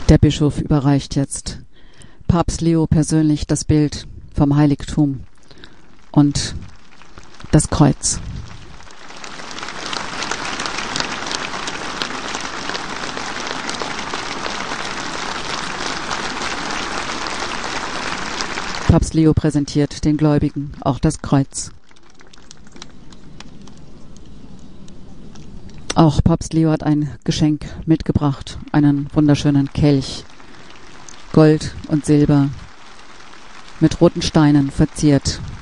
Der Bischof überreicht jetzt Papst Leo persönlich das Bild vom Heiligtum und das Kreuz. Papst Leo präsentiert den Gläubigen auch das Kreuz. Auch Papst Leo hat ein Geschenk mitgebracht, einen wunderschönen Kelch, Gold und Silber, mit roten Steinen verziert.